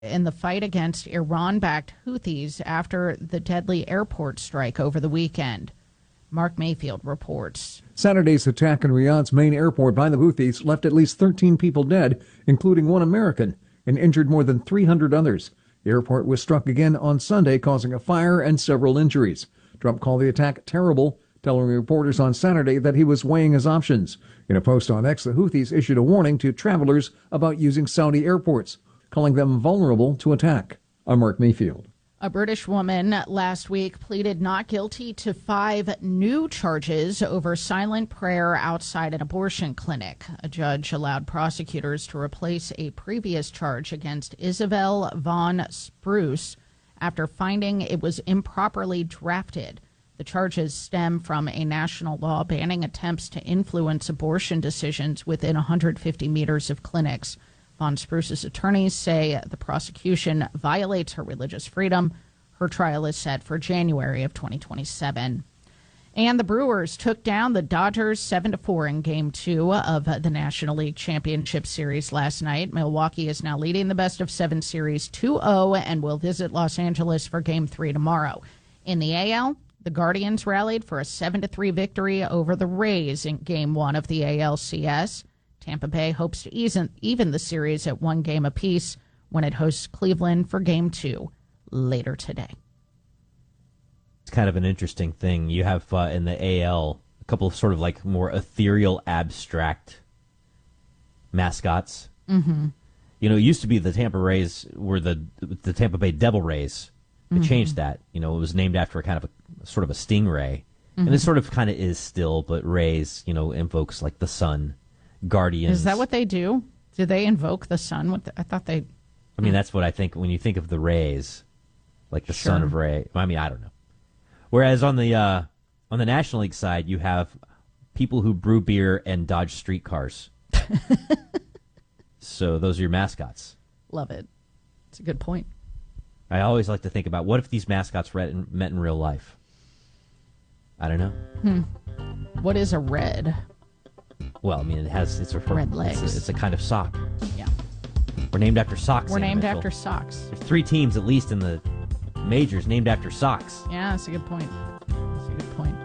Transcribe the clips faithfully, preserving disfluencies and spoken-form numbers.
in the fight against Iran-backed Houthis after the deadly airport strike over the weekend. Mark Mayfield reports. Saturday's attack in Riyadh's main airport by the Houthis left at least thirteen people dead, including one American, and injured more than three hundred others. The airport was struck again on Sunday, causing a fire and several injuries. Trump called the attack terrible, telling reporters on Saturday that he was weighing his options. In a post on X, the Houthis issued a warning to travelers about using Saudi airports, calling them vulnerable to attack. I'm Mark Mayfield. A British woman last week pleaded not guilty to five new charges over silent prayer outside an abortion clinic. A judge allowed prosecutors to replace a previous charge against Isabel von Spruce after finding it was improperly drafted. The charges stem from a national law banning attempts to influence abortion decisions within one hundred fifty meters of clinics. Von Spruce's attorneys say the prosecution violates her religious freedom. Her trial is set for January of twenty twenty-seven. And the Brewers took down the Dodgers seven to four in Game two of the National League Championship Series last night. Milwaukee is now leading the best of seven series two oh and will visit Los Angeles for Game three tomorrow. In the A L, the Guardians rallied for a seven to three victory over the Rays in Game one of the A L C S. Tampa Bay hopes to even, even the series at one game apiece when it hosts Cleveland for Game two later today. It's kind of an interesting thing. You have uh, in the A L a couple of sort of like more ethereal, abstract mascots. Mm-hmm. You know, it used to be the Tampa Rays were the the Tampa Bay Devil Rays. They mm-hmm. changed that. You know, it was named after a kind of a sort of a stingray. Mm-hmm. And it sort of kind of is still, but Rays, you know, invokes like the sun. Guardians. Is that what they do? Do they invoke the sun? With the, I thought they... I mean, that's what I think when you think of the Rays, like the Sure. son of Ray. I mean, I don't know. Whereas on the uh, on the National League side, you have people who brew beer and dodge streetcars. So those are your mascots. Love it. It's a good point. I always like to think about what if these mascots read in, met in real life. I don't know. Hmm. What is a red? Well, I mean, it has it's a Red legs. It's a, it's a kind of sock. Yeah. We're named after socks. We're Anna named Mitchell. after socks. There's three teams at least in the majors named after socks. Yeah, that's a good point. That's a good point.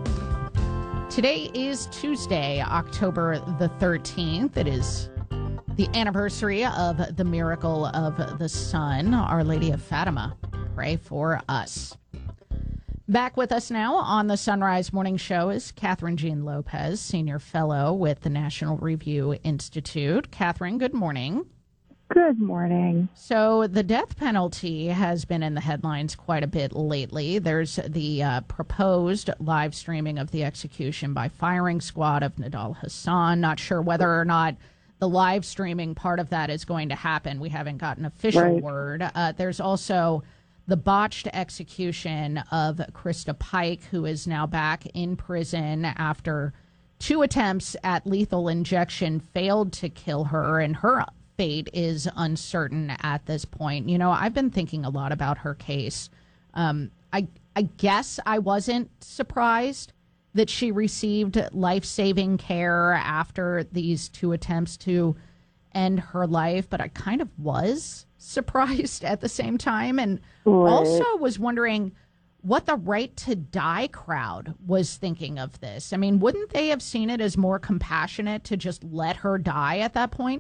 Today is Tuesday, October the thirteenth. It is the anniversary of the miracle of the sun. Our Lady of Fatima, pray for us. Back with us now on the Sunrise Morning Show is Catherine Jean Lopez, Senior Fellow with the National Review Institute. Catherine, good morning. Good morning. So the death penalty has been in the headlines quite a bit lately. There's the uh, proposed live streaming of the execution by firing squad of Nidal Hassan. Not sure whether or not the live streaming part of that is going to happen. We haven't gotten official Right. word. Uh, there's also the botched execution of Krista Pike, who is now back in prison after two attempts at lethal injection failed to kill her, and her fate is uncertain at this point. You know, I've been thinking a lot about her case. Um, I, I guess I wasn't surprised that she received life-saving care after these two attempts to end her life, but I kind of was surprised at the same time, and Right. also was wondering what the Right to Die crowd was thinking of this. I mean, wouldn't they have seen it as more compassionate to just let her die at that point?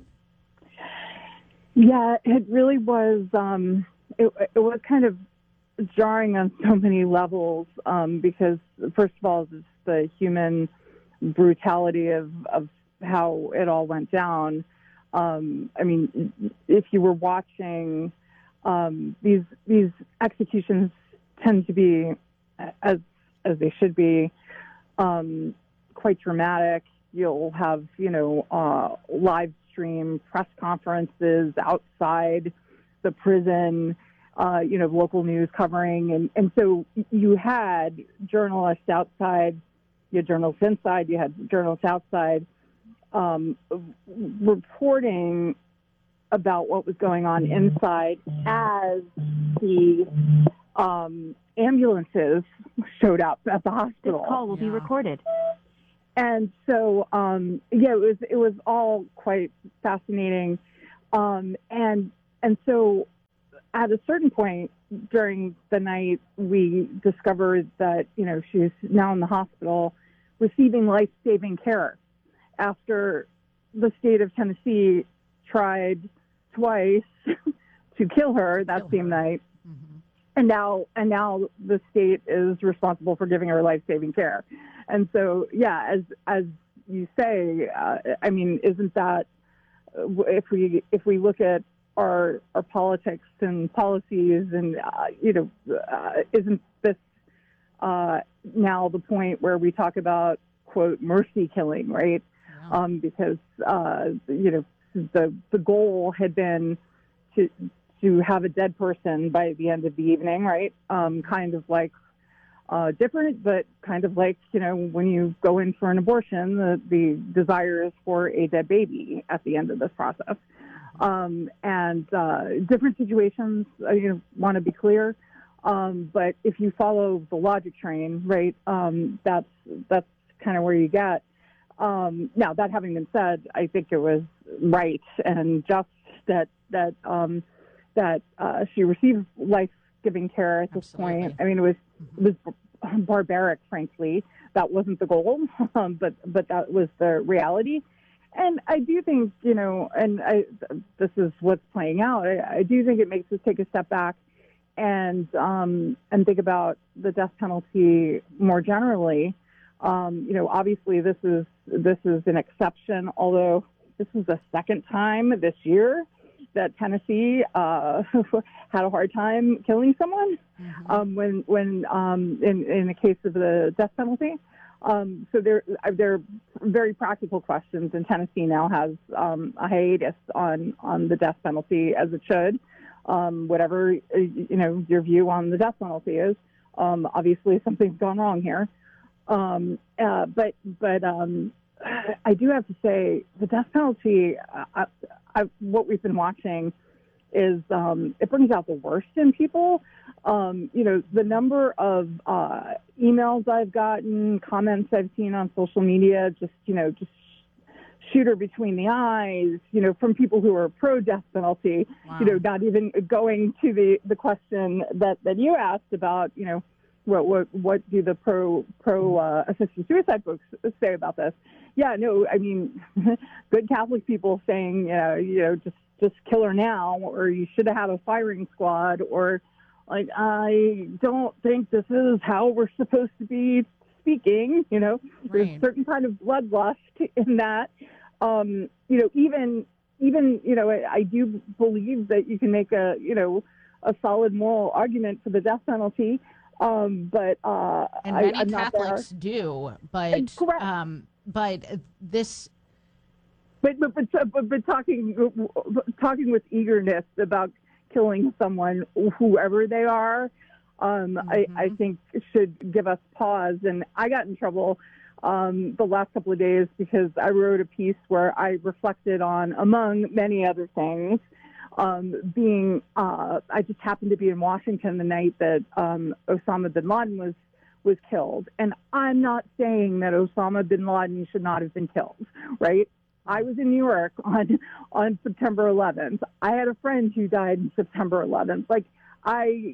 Yeah, it really was. Um, it, it was kind of jarring on so many levels um, because, first of all, it's the human brutality of, of how it all went down. Um, I mean, if you were watching, um, these these executions tend to be, as as they should be, um, quite dramatic. You'll have, you know, uh, live stream press conferences outside the prison, uh, you know, local news covering, and, and so you had journalists outside, you had journalists inside, you had journalists outside. Um, reporting about what was going on inside as the um, ambulances showed up at the hospital. This call will be recorded. And so, um, yeah, it was it was all quite fascinating, um, and and so at a certain point during the night, we discovered that, you know, she's now in the hospital receiving life-saving care after the state of Tennessee tried twice to kill her that Kill same her. night. Mm-hmm. And now, and now the state is responsible for giving her life-saving care. And so, yeah, as as you say, uh, I mean, isn't that uh, if we if we look at our our politics and policies, and uh, you know, uh, isn't this uh, now the point where we talk about, quote, mercy killing, right? Yeah. Um, because uh, you know, the the goal had been to to have a dead person by the end of the evening, right? Um, kind of like uh, different, but kind of like, you know, when you go in for an abortion, the, the desire is for a dead baby at the end of this process. Um, and uh, different situations, uh, you know, want to be clear. Um, but if you follow the logic train, right, um, that's that's kind of where you get. Um, now, that having been said, I think it was right and just that that um, that uh, she received life-giving care at this Absolutely. point. I mean, it was it was barbaric, frankly. That wasn't the goal, um, but but that was the reality. And I do think, you know, and I, this is what's playing out. I, I do think it makes us take a step back and um, and think about the death penalty more generally. Um, you know, obviously this is this is an exception, although this is the second time this year that Tennessee uh, had a hard time killing someone Mm-hmm. um, when when um, in in the case of the death penalty. Um, so there there are very practical questions, and Tennessee now has um, a hiatus on on the death penalty, as it should. Um, whatever you know your view on the death penalty is, um, obviously something's gone wrong here. Um, uh, but but um, I do have to say the death penalty. I, I, what we've been watching is um, it brings out the worst in people. Um, you know, the number of uh, emails I've gotten, comments I've seen on social media, just you know, just shoot her between the eyes. You know, from people who are pro death penalty. Wow. You know, not even going to the, the question that, that you asked about. You know. What, what what do the pro pro uh, assisted suicide folks say about this? Yeah, no, I mean, good Catholic people saying, uh, you know, just just kill her now, or you should have had a firing squad, or like I don't think this is how we're supposed to be speaking. You know, Right. there's a certain kind of bloodlust in that. Um, you know, even even you know, I, I do believe that you can make a you know a solid moral argument for the death penalty. Um, but uh, And I, many I'm not Catholics there. do, but Correct. um, but this But but but, but, but talking talking with eagerness about killing someone, whoever they are, um, Mm-hmm. I, I think should give us pause. And I got in trouble um, the last couple of days because I wrote a piece where I reflected on, among many other things, um, being uh, I just happened to be in Washington the night that um, Osama bin Laden was was killed. And I'm not saying that Osama bin Laden should not have been killed, right? I was in New York on on September eleventh. I had a friend who died on September eleventh. Like, I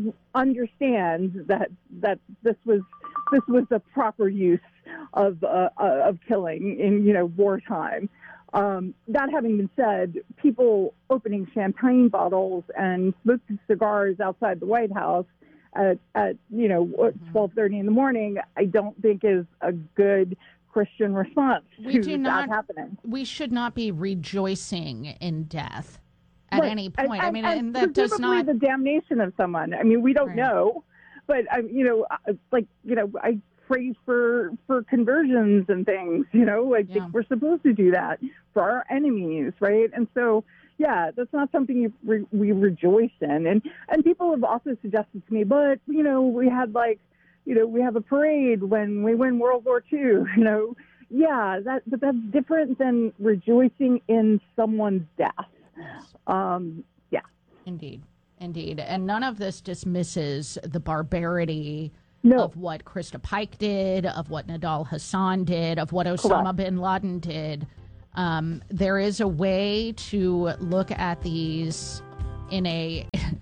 understand that that this was this was the proper use of uh, of killing in you know wartime. Um, that having been said, people opening champagne bottles and smoking cigars outside the White House at, at you know twelve thirty in the morning, I don't think is a good Christian response we to do that not happening. we should not be rejoicing in death at Right. any point. And, I mean, and, and that does presumably not. the damnation of someone. I mean, we don't Right. know, but I, you know, I- like you know, I pray for for conversions and things. You know, I Yeah. think we're supposed to do that for our enemies, right? And so, yeah, that's not something you re- we rejoice in. And and people have also suggested to me, but you know, we had like, you know, we have a parade when we win World War Two. You know, yeah, that but that's different than rejoicing in someone's death. Yes. Um, yeah. Indeed. Indeed. And none of this dismisses the barbarity No. of what Krista Pike did, of what Nadal Hassan did, of what Osama Correct. bin Laden did. Um, there is a way to look at these in a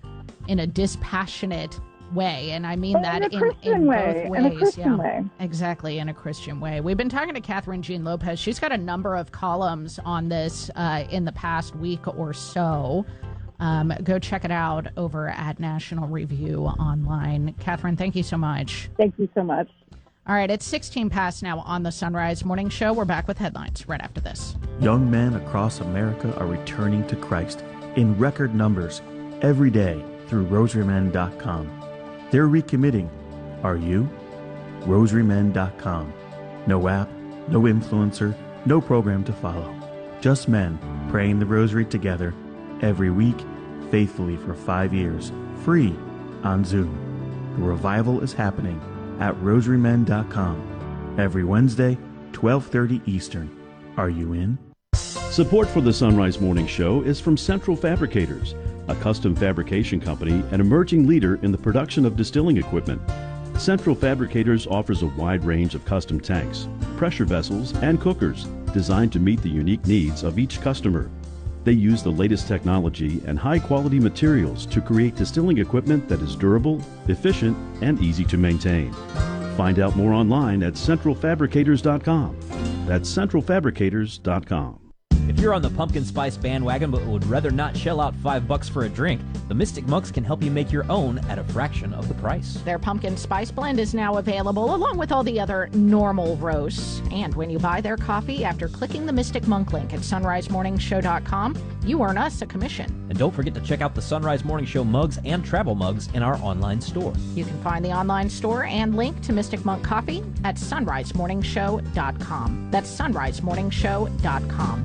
in a dispassionate way, and I mean But that in a in, Christian in way, both in a ways. Christian Yeah, way. exactly, in a Christian way. We've been talking to Catherine Jean Lopez. She's got a number of columns on this uh, in the past week or so. Um, go check it out over at National Review Online. Catherine, thank you so much. Thank you so much. All right, it's sixteen past now on the Sunrise Morning Show. We're back with headlines right after this. Young men across America are returning to Christ in record numbers every day through rosary men dot com. They're recommitting. Are you? rosary men dot com. No app, no influencer, no program to follow. Just men praying the rosary together every week, faithfully for five years, free on Zoom. The revival is happening at rosary men dot com every Wednesday, twelve thirty Eastern. Are you in? Support for the Sunrise Morning Show is from Central Fabricators, a custom fabrication company and emerging leader in the production of distilling equipment. Central Fabricators offers a wide range of custom tanks, pressure vessels, and cookers designed to meet the unique needs of each customer. They use the latest technology and high-quality materials to create distilling equipment that is durable, efficient, and easy to maintain. Find out more online at central fabricators dot com. That's central fabricators dot com. If you're on the pumpkin spice bandwagon but would rather not shell out five bucks for a drink, the Mystic Monks can help you make your own at a fraction of the price. Their pumpkin spice blend is now available along with all the other normal roasts. And when you buy their coffee after clicking the Mystic Monk link at sunrise morning show dot com, you earn us a commission. And don't forget to check out the Sunrise Morning Show mugs and travel mugs in our online store. You can find the online store and link to Mystic Monk Coffee at sunrise morning show dot com. That's sunrise morning show dot com.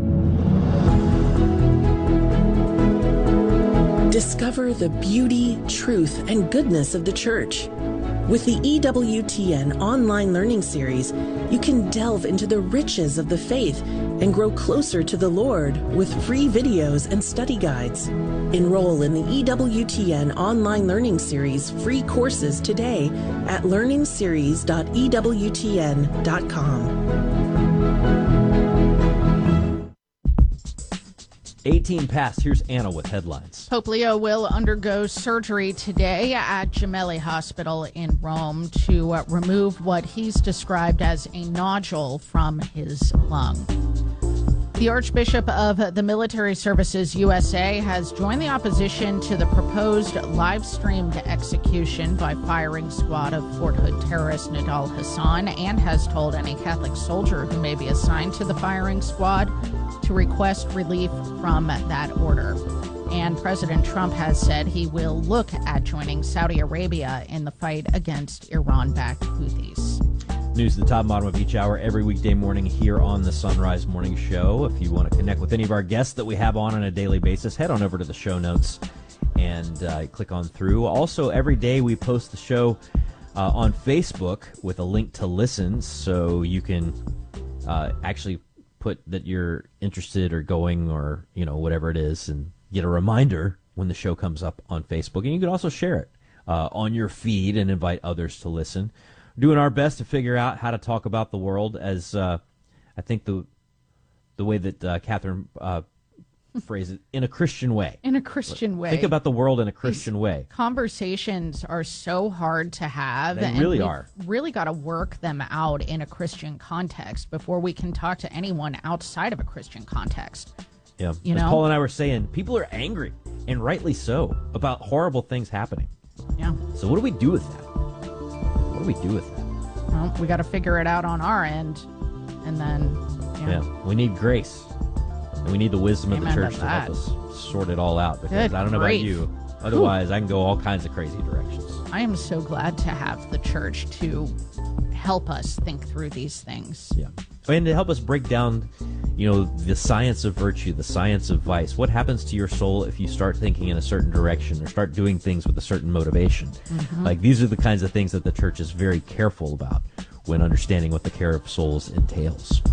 Discover the beauty, truth, and goodness of the Church. With the E W T N online learning series, you can delve into the riches of the faith and grow closer to the Lord with free videos and study guides. Enroll in the E W T N online learning series free courses today at learning series dot e w t n dot com. eighteen past, here's Anna with headlines. Pope Leo will undergo surgery today at Gemelli Hospital in Rome to uh, remove what he's described as a nodule from his lung. The Archbishop of the Military Services U S A has joined the opposition to the proposed live-streamed execution by firing squad of Fort Hood terrorist Nidal Hassan and has told any Catholic soldier who may be assigned to the firing squad to request relief from that order. And President Trump has said he will look at joining Saudi Arabia in the fight against Iran-backed Houthis. News at the top and bottom of each hour every weekday morning here on the Sunrise Morning Show. If you want to connect with any of our guests that we have on on a daily basis, head on over to the show notes and uh, click on through. Also, every day we post the show uh, on Facebook with a link to listen, so you can uh, actually put that you're interested or going or, you know, whatever it is, and get a reminder when the show comes up on Facebook. And you can also share it uh, on your feed and invite others to listen. Doing our best to figure out how to talk about the world, as uh, I think the the way that uh, Catherine uh, phrased it, in a Christian way. In a Christian way. Think about the world in a Christian These way. Conversations are so hard to have. They and really we've are. really got to work them out in a Christian context before we can talk to anyone outside of a Christian context. Yeah. You As know? Paul and I were saying, people are angry, and rightly so, about horrible things happening. Yeah. So what do we do with that? What do we do with that? Well, we got to figure it out on our end, and then, yeah. Yeah, we need grace, and we need the wisdom Amen of the to church to help that. us sort it all out. Because Good I don't know grief. about you, otherwise I can go all kinds of crazy directions. I am so glad to have the church to help us think through these things. Yeah, and to help us break down, you know, the science of virtue, the science of vice. What happens to your soul if you start thinking in a certain direction or start doing things with a certain motivation? Mm-hmm. Like, these are the kinds of things that the church is very careful about when understanding what the care of souls entails.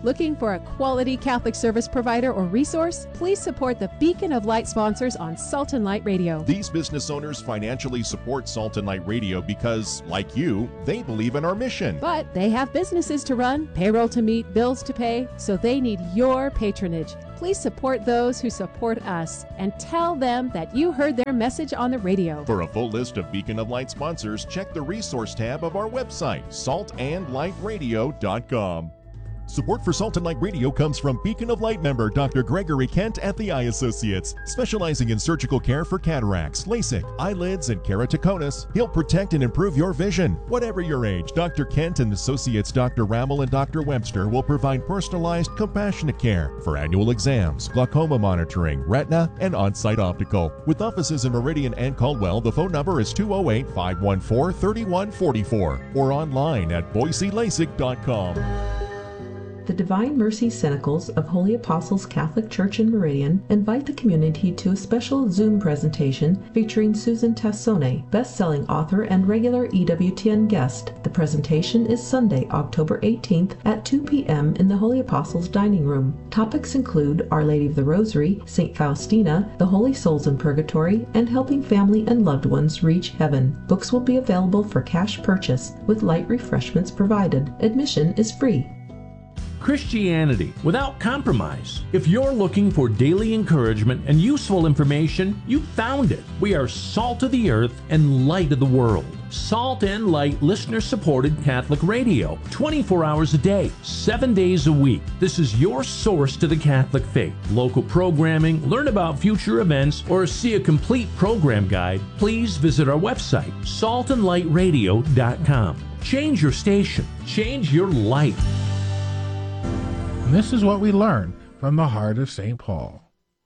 Looking for a quality Catholic service provider or resource? Please support the Beacon of Light sponsors on Salt and Light Radio. These business owners financially support Salt and Light Radio because, like you, they believe in our mission. But they have businesses to run, payroll to meet, bills to pay, so they need your patronage. Please support those who support us and tell them that you heard their message on the radio. For a full list of Beacon of Light sponsors, check the resource tab of our website, salt and light radio dot com. Support for Salt and Light Radio comes from Beacon of Light member Doctor Gregory Kent at the Eye Associates, specializing in surgical care for cataracts, LASIK, eyelids, and keratoconus. He'll protect and improve your vision. Whatever your age, Doctor Kent and Associates Doctor Rammel and Doctor Webster will provide personalized, compassionate care for annual exams, glaucoma monitoring, retina, and on-site optical. With offices in Meridian and Caldwell, the phone number is two oh eight, five one four, three one four four or online at boise lasik dot com. The Divine Mercy Cenacles of Holy Apostles Catholic Church in Meridian invite the community to a special Zoom presentation featuring Susan Tassone, best-selling author and regular E W T N guest. The presentation is Sunday, October eighteenth at two p.m. in the Holy Apostles Dining Room. Topics include Our Lady of the Rosary, Saint Faustina, the Holy Souls in Purgatory, and helping family and loved ones reach heaven. Books will be available for cash purchase, with light refreshments provided. Admission is free. Christianity without compromise. If you're looking for daily encouragement and useful information, you found it. We are salt of the earth and light of the world. Salt and Light listener-supported Catholic radio, twenty-four hours a day, seven days a week. This is your source to the Catholic faith. Local programming, learn about future events, or see a complete program guide, please visit our website, salt and light radio dot com. Change your station. Change your life. And this is what we learn from the heart of Saint Paul.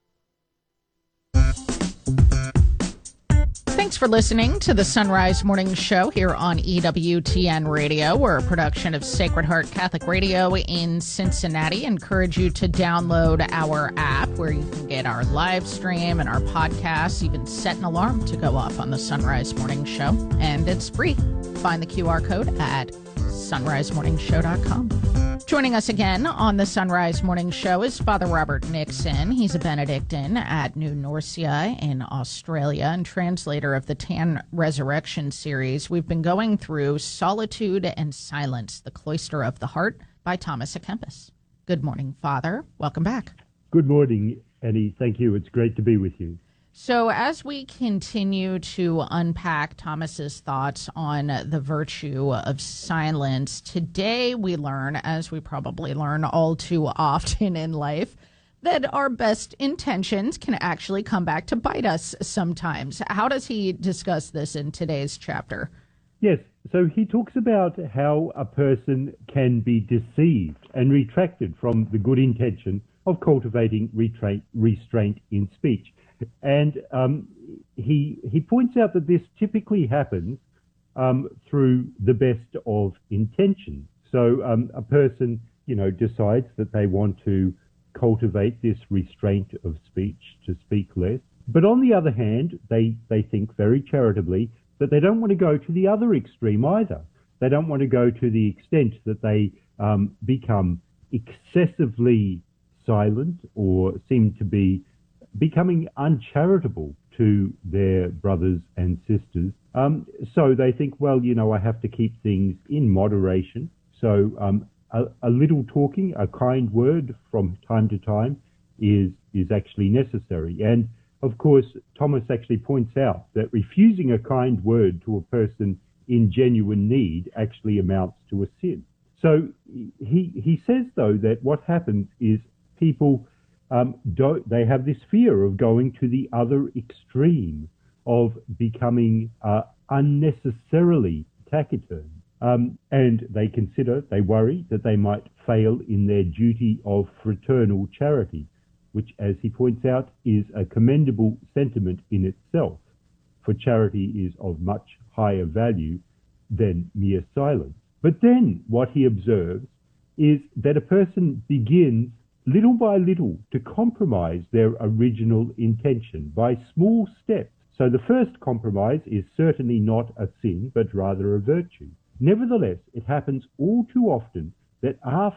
Thanks for listening to the Sunrise Morning Show here on E W T N Radio. We're a production of Sacred Heart Catholic Radio in Cincinnati. Encourage you to download our app where you can get our live stream and our podcasts, even set an alarm to go off on the Sunrise Morning Show. And it's free. Find the Q R code at sunrise morning show dot com. Joining us again on the Sunrise Morning Show is Father Robert Nixon. He's a Benedictine at New Norcia in Australia and translator of the Tan Resurrection series. We've been going through Solitude and Silence, the Cloister of the Heart by Thomas à Kempis. Good morning, Father. Welcome back. Good morning, Annie. Thank you. It's great to be with you. So as we continue to unpack Thomas's thoughts on the virtue of silence, today we learn, as we probably learn all too often in life, that our best intentions can actually come back to bite us sometimes. How does he discuss this in today's chapter? Yes, so he talks about how a person can be deceived and retracted from the good intention of cultivating retra- restraint in speech. And um, he he points out that this typically happens um, through the best of intentions. So um, a person, you know, decides that they want to cultivate this restraint of speech, to speak less. But on the other hand, they, they think very charitably that they don't want to go to the other extreme either. They don't want to go to the extent that they um, become excessively silent or seem to be becoming uncharitable to their brothers and sisters. Um, so they think, well, you know, I have to keep things in moderation. So um, a, a little talking, a kind word from time to time is is actually necessary. And of course, Thomas actually points out that refusing a kind word to a person in genuine need actually amounts to a sin. So he he says, though, that what happens is people Um, don't, they have this fear of going to the other extreme, of becoming uh, unnecessarily taciturn. Um, and they consider, they worry that they might fail in their duty of fraternal charity, which, as he points out, is a commendable sentiment in itself, for charity is of much higher value than mere silence. But then what he observes is that a person begins little by little to compromise their original intention by small steps. So the first compromise is certainly not a sin, but rather a virtue. Nevertheless, it happens all too often that after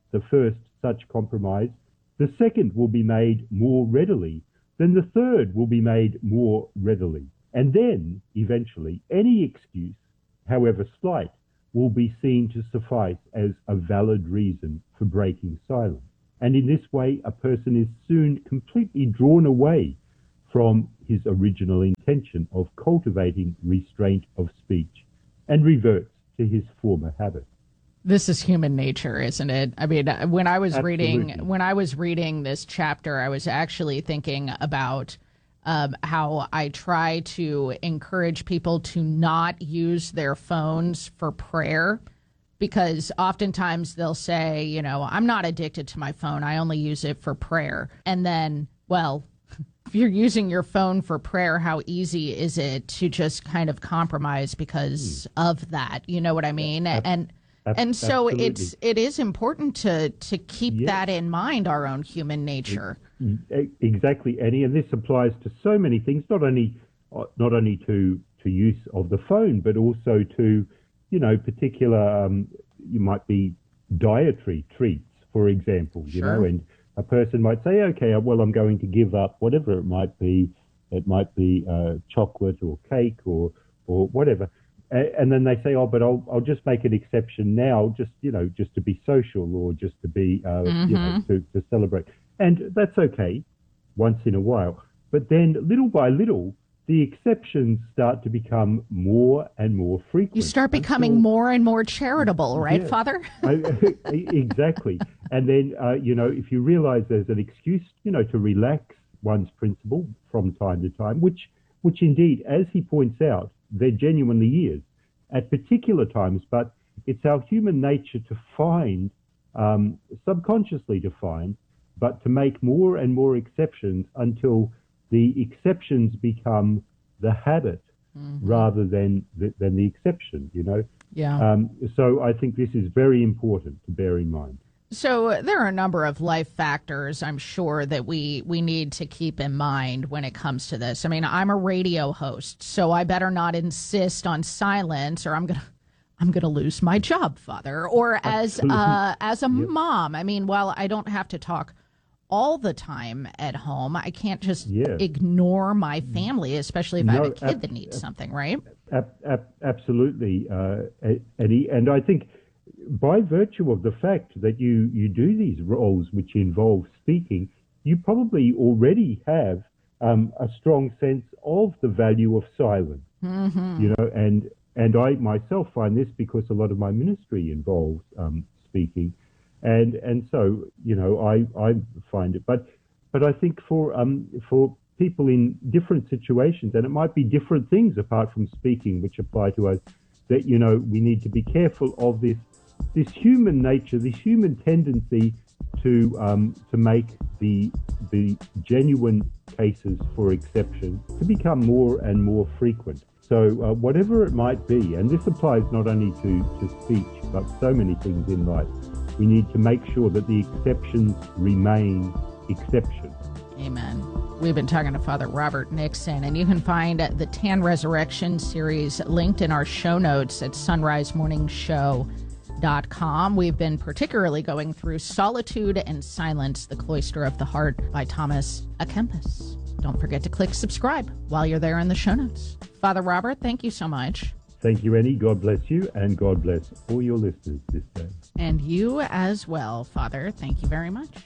the first such compromise, the second will be made more readily, then the third will be made more readily. And then, eventually, any excuse, however slight, will be seen to suffice as a valid reason for breaking silence. And in this way, a person is soon completely drawn away from his original intention of cultivating restraint of speech and reverts to his former habit. This is human nature, isn't it? I mean, when I was Absolutely. reading when I was reading this chapter, I was actually thinking about um, how I try to encourage people to not use their phones for prayer, because oftentimes they'll say, you know, I'm not addicted to my phone. I only use it for prayer. And then, well, if you're using your phone for prayer, how easy is it to just kind of compromise because mm. of that? You know what I mean? Yeah. And And so Absolutely. it's it is important to to keep Yes. that in mind, our own human nature. Exactly, Annie, and this applies to so many things, not only not only to, to use of the phone, but also to, you know, particular, um, you might be dietary treats, for example, you Sure. know, and a person might say, okay, well, I'm going to give up whatever it might be. It might be uh, chocolate or cake or or whatever. And then they say, oh, but I'll I'll just make an exception now, just, you know, just to be social or just to be, uh, Mm-hmm. you know, to, to celebrate. And that's okay once in a while. But then little by little, the exceptions start to become more and more frequent. You start becoming until- more and more charitable, right, Yeah. Father? I- exactly. And then, uh, you know, if you realize there's an excuse, you know, to relax one's principle from time to time, which, which indeed, as he points out, there genuinely is at particular times, but it's our human nature to find, um, subconsciously to find, but to make more and more exceptions until the exceptions become the habit Mm-hmm. rather than the, than the exception, you know? Yeah. Um, so I think this is very important to bear in mind. So there are a number of life factors, I'm sure, that we, we need to keep in mind when it comes to this. I mean, I'm a radio host, so I better not insist on silence, or I'm gonna I'm gonna lose my job, Father. Or as uh, as a Yep. mom, I mean, while I don't have to talk all the time at home, I can't just Yeah. ignore my family, especially if I have No, a kid ab- that needs something, right? Ab- ab- absolutely, uh, Eddie. And I think by virtue of the fact that you, you do these roles which involve speaking, you probably already have um, a strong sense of the value of silence. Mm-hmm. You know, and and I myself find this because a lot of my ministry involves um, speaking, and and so you know I I find it, but but I think for um for people in different situations, and it might be different things apart from speaking which apply to us, that you know we need to be careful of this this human nature, this human tendency to um to make the the genuine cases for exception to become more and more frequent. So uh, whatever it might be, and this applies not only to, to speech, but so many things in life, we need to make sure that the exceptions remain exceptions. Amen. We've been talking to Father Robert Nixon, and you can find the Tan Resurrection series linked in our show notes at sunrise morning show dot com. We've been particularly going through Solitude and Silence, The Cloister of the Heart by Thomas à Kempis. Don't forget to click subscribe while you're there in the show notes. Father Robert, thank you so much. Thank you, Annie. God bless you, and God bless all your listeners this day. And you as well, Father. Thank you very much.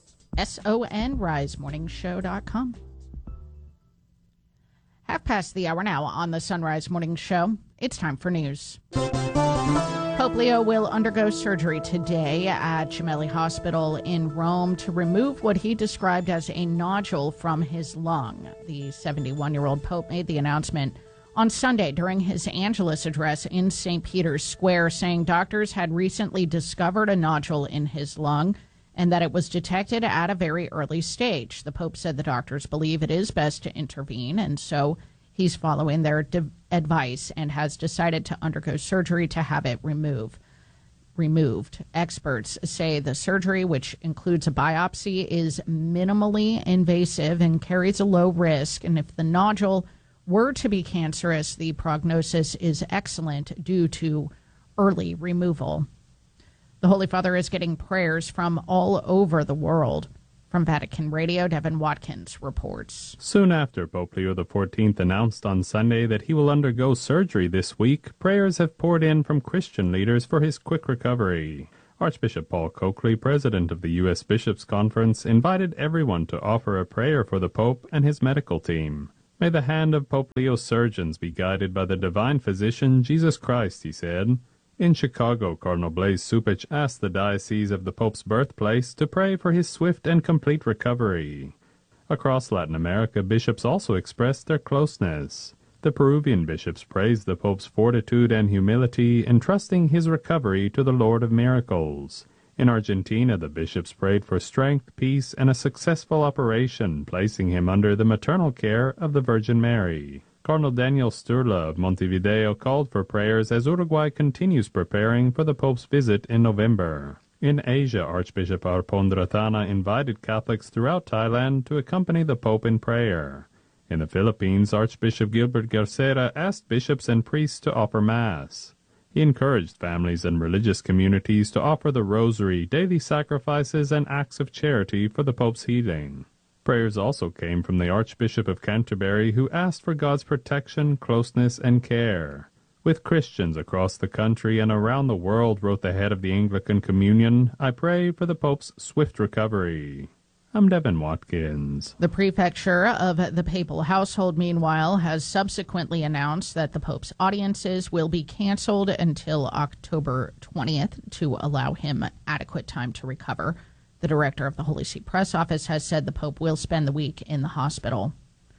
S O N rise morning show dot com. Half past the hour now on the Sunrise Morning Show. It's time for news. Pope Leo will undergo surgery today at Gemelli Hospital in Rome to remove what he described as a nodule from his lung. The seventy-one-year-old Pope made the announcement on Sunday during his Angelus address in Saint Peter's Square, saying doctors had recently discovered a nodule in his lung and that it was detected at a very early stage. The Pope said the doctors believe it is best to intervene, and so he's following their de- advice and has decided to undergo surgery to have it remove, removed. Experts say the surgery, which includes a biopsy, is minimally invasive and carries a low risk. And if the nodule were to be cancerous, the prognosis is excellent due to early removal. The Holy Father is getting prayers from all over the world. From Vatican Radio, Devin Watkins reports. Soon after Pope Leo the fourteenth announced on Sunday that he will undergo surgery this week, prayers have poured in from Christian leaders for his quick recovery. Archbishop Paul Coakley, president of the U S Bishops' Conference, invited everyone to offer a prayer for the Pope and his medical team. May the hand of Pope Leo's surgeons be guided by the divine physician, Jesus Christ, he said. In Chicago, Cardinal Blaise Cupich asked the Diocese of the Pope's birthplace to pray for his swift and complete recovery. Across Latin America, bishops also expressed their closeness. The Peruvian bishops praised the Pope's fortitude and humility, entrusting his recovery to the Lord of Miracles. In Argentina, the bishops prayed for strength, peace, and a successful operation, placing him under the maternal care of the Virgin Mary. Cardinal Daniel Sturla of Montevideo called for prayers as Uruguay continues preparing for the Pope's visit in November. In Asia, Archbishop Arpondratana invited Catholics throughout Thailand to accompany the Pope in prayer. In the Philippines, Archbishop Gilbert Garcera asked bishops and priests to offer Mass. He encouraged families and religious communities to offer the rosary, daily sacrifices, and acts of charity for the Pope's healing. Prayers also came from the Archbishop of Canterbury, who asked for God's protection, closeness, and care. With Christians across the country and around the world, wrote the head of the Anglican Communion, I pray for the Pope's swift recovery. I'm Devin Watkins. The prefecture of the papal household, meanwhile, has subsequently announced that the Pope's audiences will be canceled until October twentieth to allow him adequate time to recover. The director of the Holy See Press Office has said the Pope will spend the week in the hospital.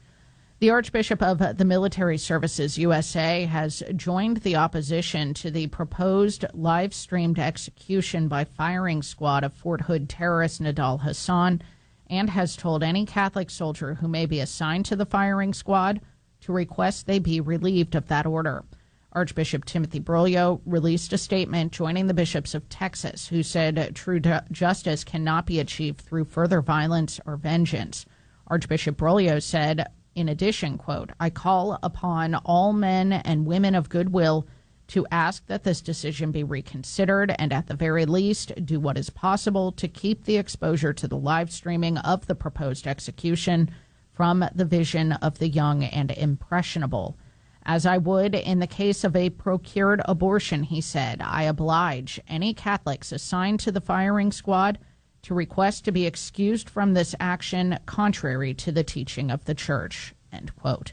The Archbishop of the Military Services U S A has joined the opposition to the proposed live-streamed execution by firing squad of Fort Hood terrorist Nidal Hassan, and has told any Catholic soldier who may be assigned to the firing squad to request they be relieved of that order. Archbishop Timothy Broglio released a statement joining the bishops of Texas, who said true justice cannot be achieved through further violence or vengeance. Archbishop Broglio said, in addition, quote, I call upon all men and women of goodwill to ask that this decision be reconsidered and at the very least do what is possible to keep the exposure to the live streaming of the proposed execution from the vision of the young and impressionable. As I would in the case of a procured abortion, he said, I oblige any Catholics assigned to the firing squad to request to be excused from this action contrary to the teaching of the Church, end quote.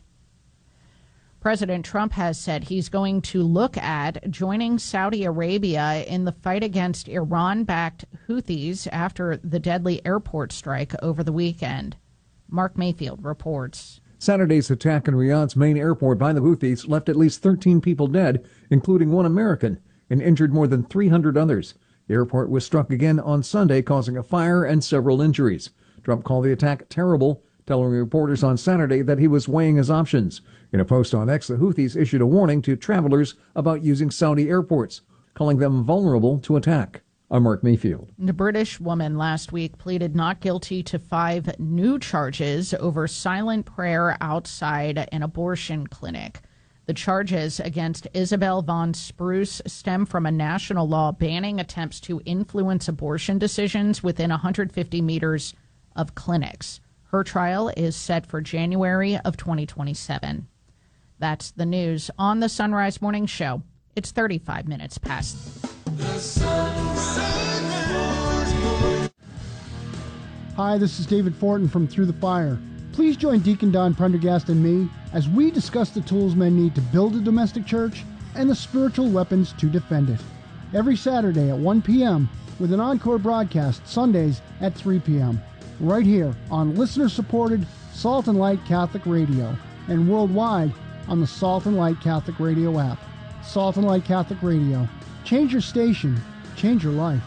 President Trump has said he's going to look at joining Saudi Arabia in the fight against Iran-backed Houthis after the deadly airport strike over the weekend. Mark Mayfield reports. Saturday's attack in Riyadh's main airport by the Houthis left at least thirteen people dead, including one American, and injured more than three hundred others. The airport was struck again on Sunday, causing a fire and several injuries. Trump called the attack terrible, telling reporters on Saturday that he was weighing his options. In a post on X, the Houthis issued a warning to travelers about using Saudi airports, calling them vulnerable to attack. I'm Mark Mayfield. The British woman last week pleaded not guilty to five new charges over silent prayer outside an abortion clinic. The charges against Isabel von Spruce stem from a national law banning attempts to influence abortion decisions within one hundred fifty meters of clinics. Her trial is set for January of twenty twenty-seven. That's the news on the Sunrise Morning Show. It's thirty-five minutes past. Hi, this is David Fortin from Through the Fire. Please join Deacon Don Prendergast and me as we discuss the tools men need to build a domestic church and the spiritual weapons to defend it. Every Saturday at one p.m. with an encore broadcast Sundays at three p.m. right here on listener-supported Salt and Light Catholic Radio and worldwide on the Salt and Light Catholic Radio app. Salt and Light Catholic Radio. Change your station. Change your life.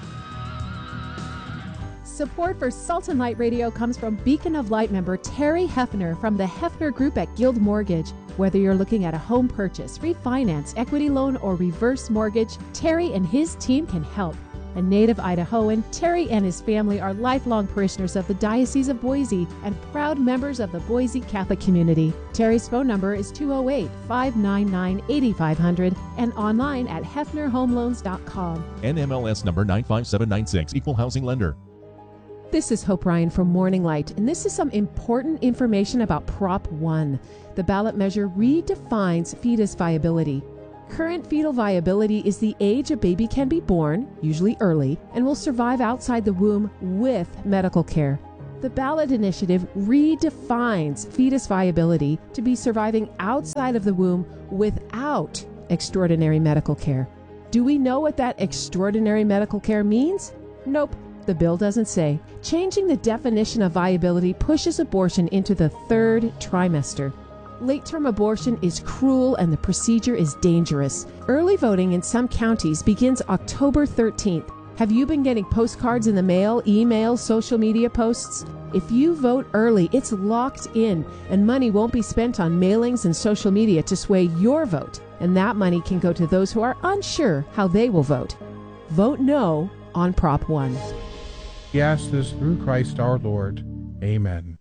Support for Salt and Light Radio comes from Beacon of Light member Terry Hefner from the Hefner Group at Guild Mortgage. Whether you're looking at a home purchase, refinance, equity loan, or reverse mortgage, Terry and his team can help. A native Idahoan, Terry and his family are lifelong parishioners of the Diocese of Boise and proud members of the Boise Catholic community. Terry's phone number is two oh eight, five nine nine, eight five zero zero and online at hefner home loans dot com. N M L S number nine five seven nine six, Equal Housing Lender. This is Hope Ryan from Morning Light, and this is some important information about Prop one. The ballot measure redefines fetus viability. Current fetal viability is the age a baby can be born, usually early, and will survive outside the womb with medical care. The ballot initiative redefines fetus viability to be surviving outside of the womb without extraordinary medical care. Do we know what that extraordinary medical care means? Nope. The bill doesn't say. Changing the definition of viability pushes abortion into the third trimester. Late-term abortion is cruel and the procedure is dangerous. Early voting in some counties begins October thirteenth. Have you been getting postcards in the mail, emails, social media posts? If you vote early, it's locked in, and money won't be spent on mailings and social media to sway your vote. And that money can go to those who are unsure how they will vote. Vote no on Prop one. We ask this through Christ our Lord. Amen.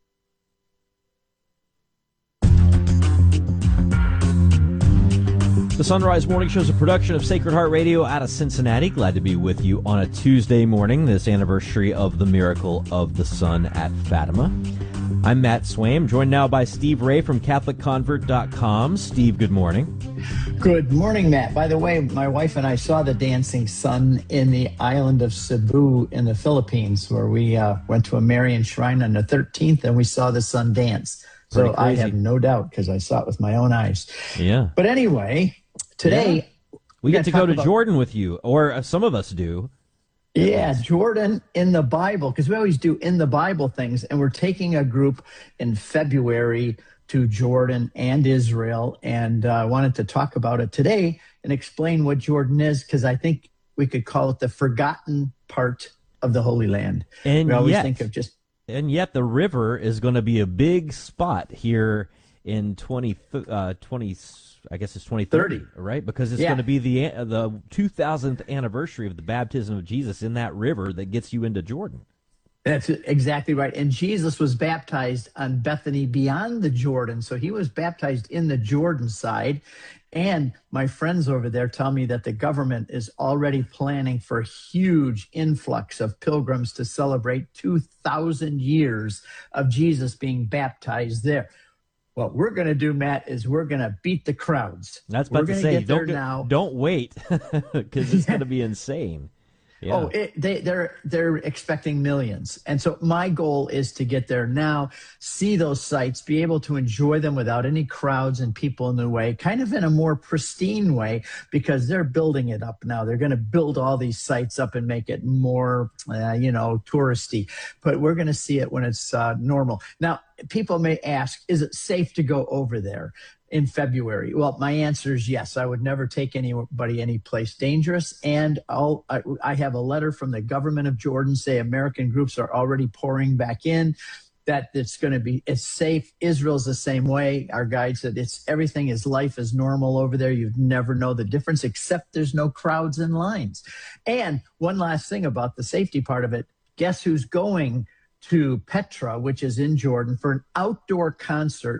The Sunrise Morning Show is a production of Sacred Heart Radio out of Cincinnati. Glad to be with you on a Tuesday morning, this anniversary of the miracle of the sun at Fatima. I'm Matt Swaim, joined now by Steve Ray from Catholic Convert dot com. Steve, good morning. Good morning, Matt. By the way, my wife and I saw the dancing sun in the island of Cebu in the Philippines, where we uh, went to a Marian shrine on the thirteenth, and we saw the sun dance. So I have no doubt, because I saw it with my own eyes. Yeah. But anyway, today... Yeah. We get to go to about, Jordan with you, or uh, some of us do. Yeah, Jordan in the Bible, because we always do in the Bible things, and we're taking a group in February to Jordan and Israel, and I uh, wanted to talk about it today and explain what Jordan is, because I think we could call it the forgotten part of the Holy Land. And we always yet, think of just... And yet the river is going to be a big spot here in twenty, uh, twenty I guess it's twenty thirty, right? Because it's yeah. going to be the the two thousandth anniversary of the baptism of Jesus in that river that gets you into Jordan. That's exactly right. And Jesus was baptized on Bethany beyond the Jordan. So he was baptized in the Jordan side. And my friends over there tell me that the government is already planning for a huge influx of pilgrims to celebrate two thousand years of Jesus being baptized there. What we're going to do, Matt, is we're going to beat the crowds. That's about we're to say, get don't, there now. don't wait, because it's going to be insane. Yeah. Oh, it, they, they're they're expecting millions. And so my goal is to get there now, see those sites, be able to enjoy them without any crowds and people in the way, kind of in a more pristine way, because they're building it up now. They're going to build all these sites up and make it more, uh, you know, touristy. But we're going to see it when it's uh, normal. Now, people may ask, is it safe to go over there in February? Well, my answer is yes. I would never take anybody any place dangerous. And I'll, I, I have a letter from the government of Jordan say American groups are already pouring back in, that it's going to be, it's safe. Israel's the same way. Our guide said it's everything is life is normal over there. You'd never know the difference, except there's no crowds and lines. And one last thing about the safety part of it. Guess who's going to Petra, which is in Jordan, for an outdoor concert?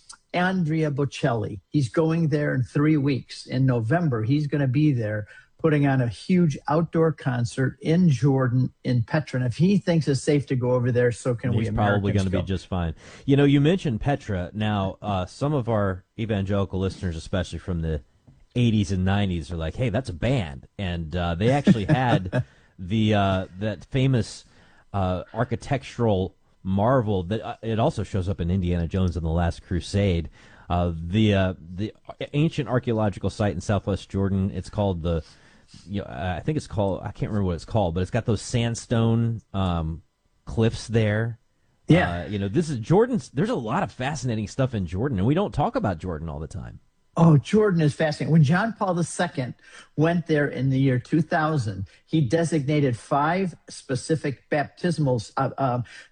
Andrea Bocelli. He's going there in three weeks. In November, he's going to be there putting on a huge outdoor concert in Jordan, in Petra. And if he thinks it's safe to go over there, so can he's we Americans probably going to go. be just fine. You know, you mentioned Petra. Now, uh, some of our evangelical listeners, especially from the eighties and nineties, are like, hey, that's a band. And uh, they actually had the uh, that famous uh, architectural marvel that uh, it also shows up in Indiana Jones and the Last Crusade. Uh, the uh, the ancient archaeological site in Southwest Jordan. It's called the, you know, I think it's called, I can't remember what it's called, but it's got those sandstone um, cliffs there. Yeah, uh, you know, this is Jordan's. There's a lot of fascinating stuff in Jordan, and we don't talk about Jordan all the time. Oh, Jordan is fascinating. When John Paul the Second went there in the year two thousand, he designated five specific baptismal uh, uh,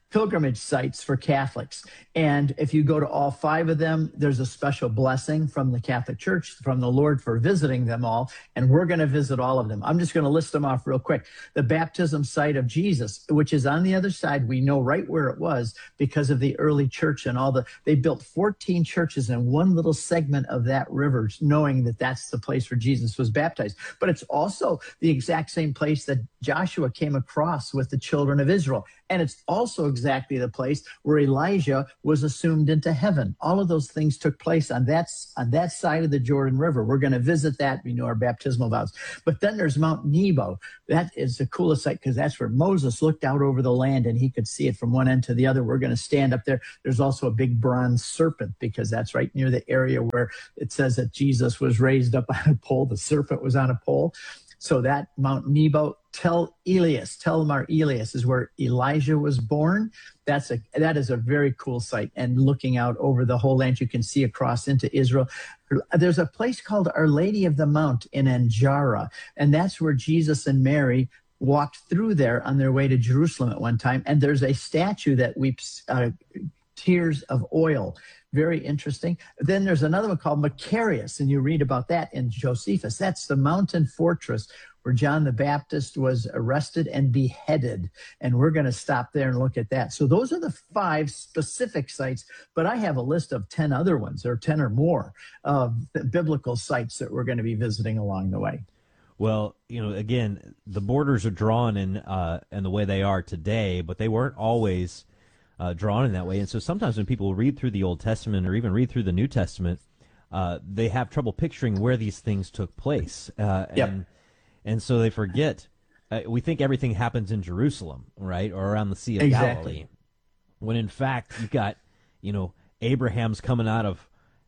pilgrimage sites for Catholics. And if you go to all five of them, there's a special blessing from the Catholic Church, from the Lord for visiting them all. And we're going to visit all of them. I'm just going to list them off real quick. The baptism site of Jesus, which is on the other side. We know right where it was because of the early church and all the, they built fourteen churches in one little segment of that river, knowing that that's the place where Jesus was baptized. But it's also the exact same place that Joshua came across with the children of Israel. And it's also exactly the place where Elijah was assumed into heaven. All of those things took place on that, on that side of the Jordan River. We're going to visit that. We know our baptismal vows. But then there's Mount Nebo. That is the coolest site because that's where Moses looked out over the land and he could see it from one end to the other. We're going to stand up there. There's also a big bronze serpent because that's right near the area where it says that Jesus was raised up on a pole. The serpent was on a pole. So that Mount Nebo, Tel Elias, Tel Mar Elias is where Elijah was born. That's a that is a very cool site. And looking out over the whole land, you can see across into Israel. There's a place called Our Lady of the Mount in Anjara, and that's where Jesus and Mary walked through there on their way to Jerusalem at one time. And there's a statue that weeps uh, tears of oil. Very interesting. Then there's another one called Macarius, and you read about that in Josephus. That's the mountain fortress where John the Baptist was arrested and beheaded. And we're going to stop there and look at that. So those are the five specific sites, but I have a list of ten other ones, or ten or more of biblical sites that we're going to be visiting along the way. Well, you know, again, the borders are drawn in, uh, in the way they are today, but they weren't always Uh, drawn in that way. And so sometimes when people read through the Old Testament or even read through the New Testament, uh, they have trouble picturing where these things took place. Uh, yep. and, and so they forget. Uh, we think everything happens in Jerusalem, right, or around the Sea of exactly. Galilee, when in fact you've got, you know, Abraham's coming out of,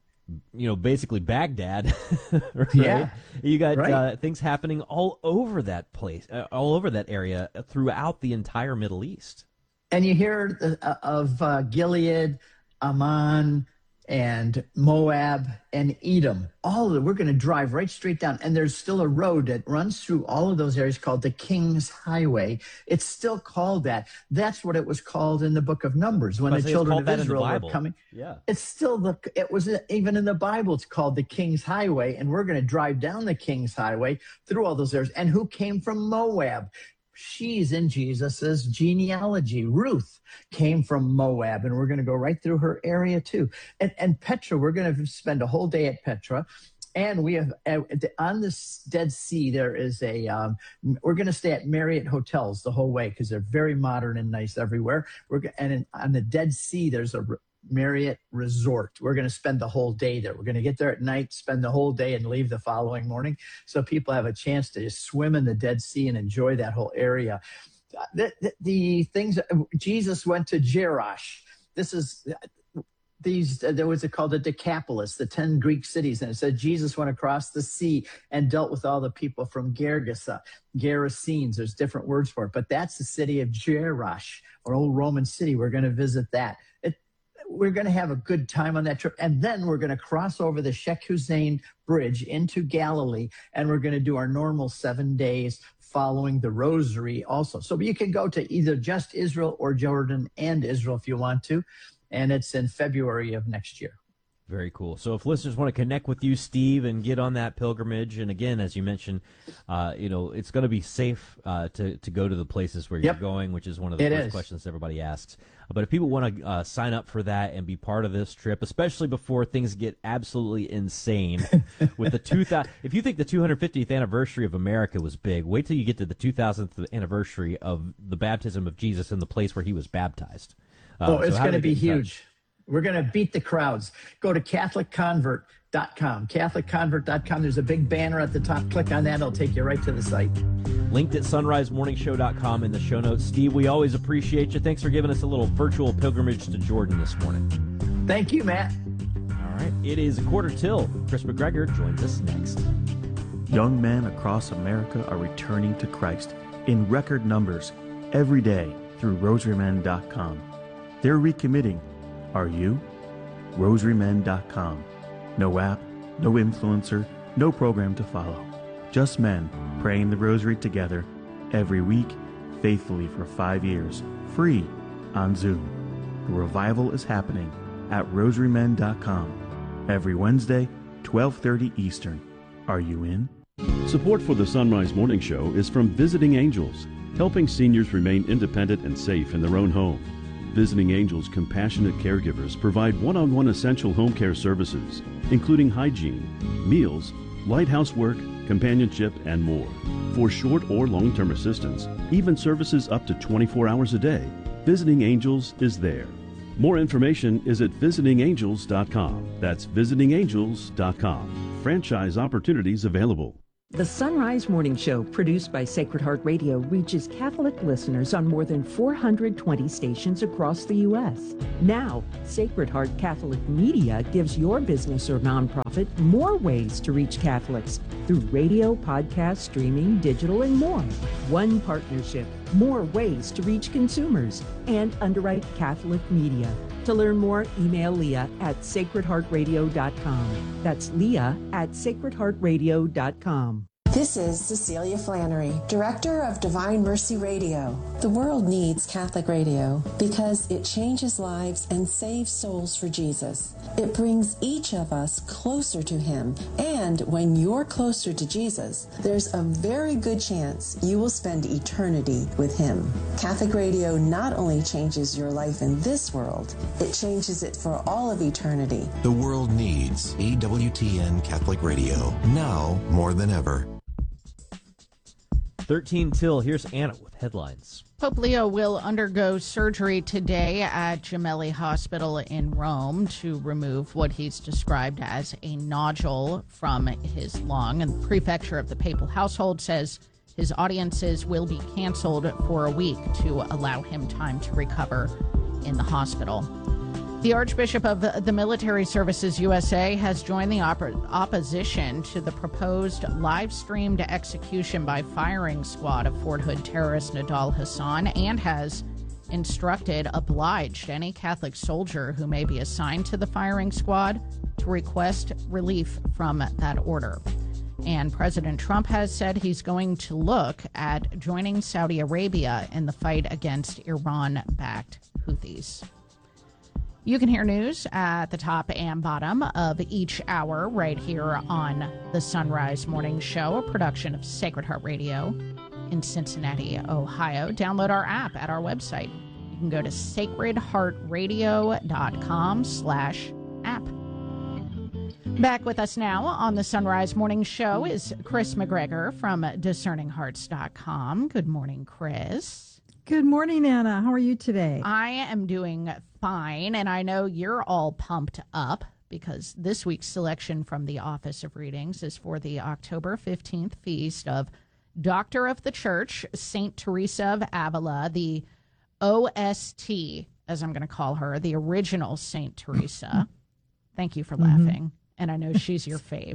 you know, basically Baghdad, right? Yeah. You got right. uh, things happening all over that place, uh, all over that area throughout the entire Middle East. And you hear uh, of uh, Gilead, Ammon, and Moab, and Edom. All of it, we're going to drive right straight down. And there's still a road that runs through all of those areas called the King's Highway. It's still called that. That's what it was called in the book of Numbers when the children of Israel were coming. Yeah. It's still the, it was even in the Bible, it's called the King's Highway. And we're going to drive down the King's Highway through all those areas. And who came from Moab? She's in Jesus's genealogy. Ruth came from Moab, and we're going to go right through her area too. And, and Petra, we're going to spend a whole day at Petra. And we have uh, on this Dead Sea, there is a, um, we're going to stay at Marriott hotels the whole way because they're very modern and nice everywhere. We're And in, on the Dead Sea, there's a Marriott resort. We're going to spend the whole day there. We're going to get there at night, spend the whole day, and leave the following morning. So people have a chance to just swim in the Dead Sea and enjoy that whole area. The, the, the things, Jesus went to Jerash. This is, these, there was a, called the Decapolis, the ten Greek cities. And it said Jesus went across the sea and dealt with all the people from Gergesa, Gerasenes. There's different words for it. But that's the city of Jerash, or old Roman city. We're going to visit that. It, We're going to have a good time on that trip. And then we're going to cross over the Sheikh Hussein Bridge into Galilee, and we're going to do our normal seven days following the Rosary also. So you can go to either just Israel or Jordan and Israel if you want to. And it's in February of next year. Very cool. So if listeners want to connect with you, Steve, and get on that pilgrimage, and again, as you mentioned, uh, you know, it's going to be safe uh, to, to go to the places where yep. you're going, which is one of the it first is. questions everybody asks. But if people want to uh, sign up for that and be part of this trip, especially before things get absolutely insane with the two thousand, if you think the two hundred fiftieth anniversary of America was big, wait till you get to the two thousandth anniversary of the baptism of Jesus in the place where he was baptized. Uh, oh, it's so going to be get in touch? huge. We're going to beat the crowds. Go to Catholic Convert dot com. Catholic Convert dot com. There's a big banner at the top. Click on that. It'll take you right to the site. Linked at sunrise morning show dot com in the show notes. Steve, we always appreciate you. Thanks for giving us a little virtual pilgrimage to Jordan this morning. Thank you, Matt. All right. It is a quarter till. Chris McGregor joins us next. Young men across America are returning to Christ in record numbers every day through rosary men dot com. They're recommitting. Are you? rosary men dot com. No app, no influencer, no program to follow. Just men praying the rosary together every week, faithfully for five years, free. on Zoom. The revival is happening at rosary men dot com every Wednesday, twelve thirty Eastern. Are you in? Support for the Sunrise Morning Show is from Visiting Angels, helping seniors remain independent and safe in their own home. Visiting Angels compassionate caregivers provide one-on-one essential home care services, including hygiene, meals, light housework, companionship, and more. For short or long-term assistance, even services up to twenty-four hours a day, Visiting Angels is there. More information is at visiting angels dot com. That's visiting angels dot com. Franchise opportunities available. The Sunrise Morning Show, produced by Sacred Heart Radio, reaches Catholic listeners on more than four hundred twenty stations across the U S. Now, Sacred Heart Catholic Media gives your business or nonprofit more ways to reach Catholics through radio, podcast, streaming, digital, and more. One partnership, more ways to reach consumers, and underwrite Catholic media. To learn more, email Leah at sacred heart radio dot com. That's Leah at sacred heart radio dot com. This is Cecilia Flannery, Director of Divine Mercy Radio. The world needs Catholic radio because it changes lives and saves souls for Jesus. It brings each of us closer to Him, and when you're closer to Jesus, there's a very good chance you will spend eternity with Him. Catholic radio not only changes your life in this world, it changes it for all of eternity. The world needs E W T N Catholic Radio, now more than ever. thirteen till, here's Anna with headlines. Pope Leo will undergo surgery today at Gemelli Hospital in Rome to remove what he's described as a nodule from his lung. And the prefecture of the papal household says his audiences will be canceled for a week to allow him time to recover in the hospital. The Archbishop of the Military Services U S A has joined the op- opposition to the proposed live-streamed execution by firing squad of Fort Hood terrorist Nidal Hassan and has instructed, obliged any Catholic soldier who may be assigned to the firing squad to request relief from that order. And President Trump has said he's going to look at joining Saudi Arabia in the fight against Iran-backed Houthis. You can hear news at the top and bottom of each hour right here on the Sunrise Morning Show, a production of Sacred Heart Radio in Cincinnati, Ohio. Download our app at our website. You can go to sacred heart radio dot com slash app. Back with us now on the Sunrise Morning Show is Chris McGregor from discerning hearts dot com. Good morning, Chris. Good morning, Anna. How are you today? I am doing fine, and I know you're all pumped up because this week's selection from the Office of Readings is for the October fifteenth feast of Doctor of the Church, Saint Teresa of Avila, the O S T, as I'm going to call her, the original Saint Teresa. Thank you for Mm-hmm. laughing, and I know she's your fave.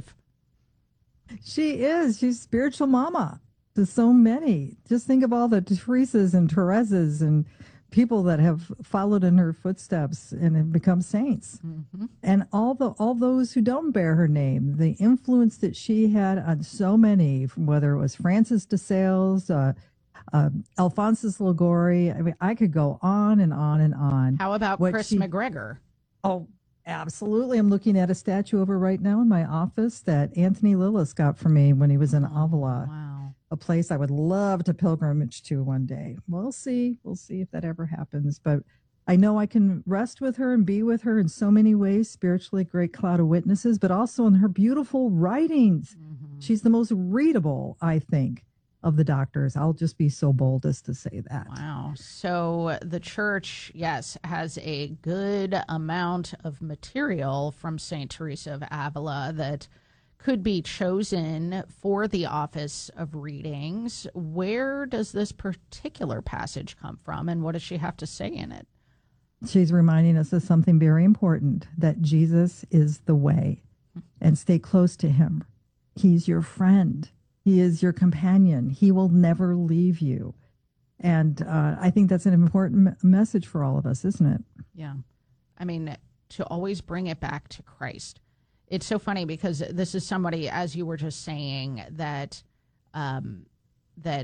She is. She's spiritual mama to so many. Just think of all the Teresas and Teresas and people that have followed in her footsteps and have become saints. Mm-hmm. And all the all those who don't bear her name, the influence that she had on so many, whether it was Francis de Sales, uh, uh, Alphonsus Liguori. I mean, I could go on and on and on. How about What Chris she- McGregor? Oh, absolutely. I'm looking at a statue of her right now in my office that Anthony Lillis got for me when he was in Avila. Wow. A place I would love to pilgrimage to one day. We'll see. We'll see if that ever happens. But I know I can rest with her and be with her in so many ways, spiritually, great cloud of witnesses, but also in her beautiful writings. Mm-hmm. She's the most readable, I think, of the doctors. I'll just be so bold as to say that. Wow. So the church, yes, has a good amount of material from Saint Teresa of Avila that could be chosen for the Office of Readings. Where does this particular passage come from, and what does she have to say in it? She's reminding us of something very important, that Jesus is the way, and stay close to him. He's your friend. He is your companion. He will never leave you. And uh, I think that's an important me- message for all of us, isn't it? Yeah. I mean, to always bring it back to Christ. It's so funny because this is somebody, as you were just saying, that um, that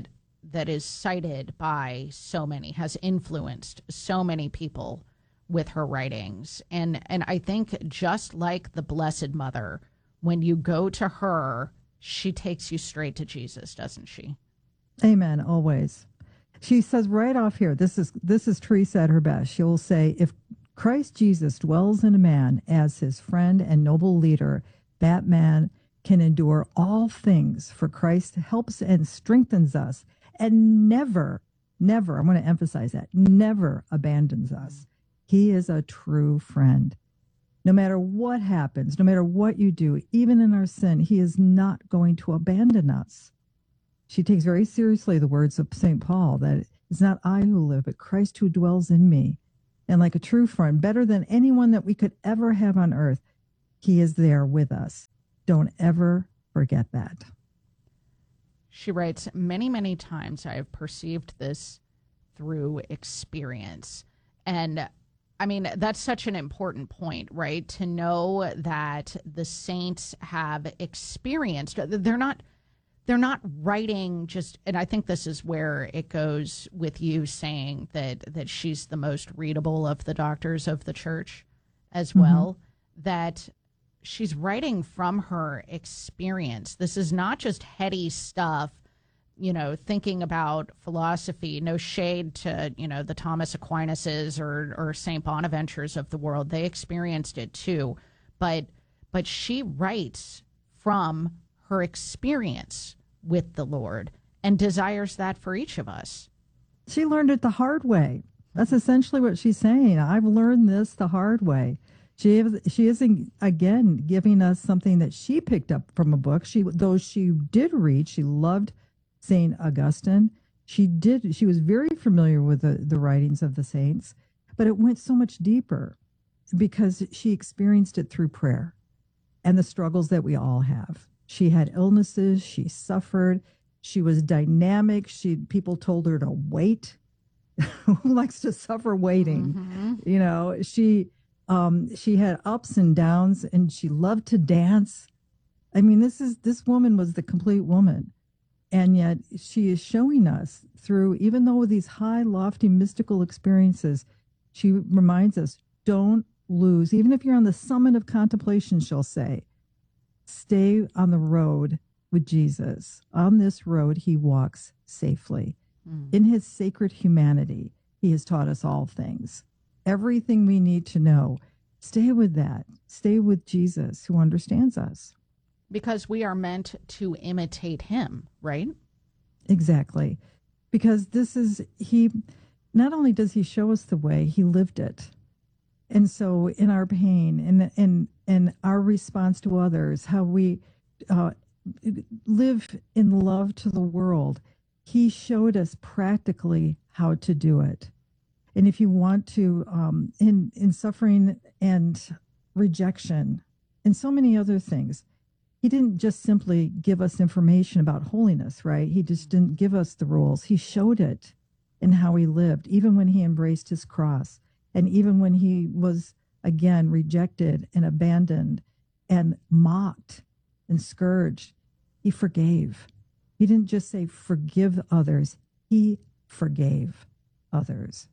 that is cited by so many, has influenced so many people with her writings. And and I think just like the Blessed Mother, when you go to her, she takes you straight to Jesus, doesn't she? Amen, always. She says right off here, this is this is Teresa at her best. She'll say, if Christ Jesus dwells in a man as his friend and noble leader, that man can endure all things, for Christ helps and strengthens us and never, never, I want to emphasize that, never abandons us. He is a true friend. No matter what happens, no matter what you do, even in our sin, he is not going to abandon us. She takes very seriously the words of Saint Paul, that it's not I who live, but Christ who dwells in me. And like a true friend, better than anyone that we could ever have on earth, he is there with us. Don't ever forget that. She writes, many, many times I have perceived this through experience. And I mean, that's such an important point, right? To know that the saints have experienced, they're not, they're not writing just, and I think this is where it goes with you saying that, that she's the most readable of the doctors of the church as well, mm-hmm. that she's writing from her experience. This is not just heady stuff, you know, thinking about philosophy, no shade to, you know, the Thomas Aquinas or, or Saint Bonaventures of the world. They experienced it too. But, but she writes from her experience with the Lord and desires that for each of us. She learned it the hard way. That's essentially what she's saying. I've learned this the hard way. She is, she isn't, again, giving us something that she picked up from a book. She, though she did read, she loved Saint Augustine. She did. She was very familiar with the, the writings of the saints, but it went so much deeper because she experienced it through prayer and the struggles that we all have. She had illnesses. She suffered. She was dynamic. She people told her to wait. Who likes to suffer waiting? Mm-hmm. You know, she um, she had ups and downs, and she loved to dance. I mean, this is this woman was the complete woman. And yet she is showing us through, even though these high, lofty, mystical experiences, she reminds us, don't lose. Even if you're on the summit of contemplation, she'll say, stay on the road with Jesus. On this road, he walks safely. Mm. In his sacred humanity, he has taught us all things. Everything we need to know. Stay with that. Stay with Jesus, who understands us. Because we are meant to imitate him, right? Exactly. Because this is, he, not only does he show us the way, he lived it. And so in our pain and and, and our response to others, how we uh, live in love to the world, he showed us practically how to do it. And if you want to, um, in, in suffering and rejection and so many other things, he didn't just simply give us information about holiness, right? He just didn't give us the rules. He showed it in how he lived, even when he embraced his cross, and even when he was, again, rejected and abandoned and mocked and scourged. He forgave. He didn't just say, forgive others. He forgave others.